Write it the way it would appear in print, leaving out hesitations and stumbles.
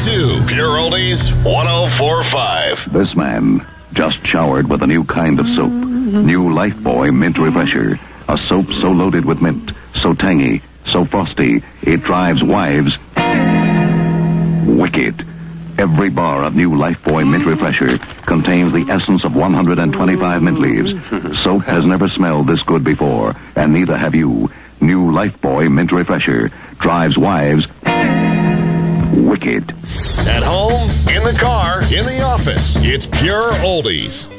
to Pure Oldies 104.5. This man just showered with a new kind of soap. New Lifebuoy Mint Refresher. A soap so loaded with mint, so tangy, so frosty, it drives wives wicked. Every bar of new Lifebuoy Mint Refresher contains the essence of 125 mint leaves. Soap has never smelled this good before, and neither have you. New Lifebuoy Mint Refresher drives wives wicked. At home, in the car, in the office, it's Pure Oldies.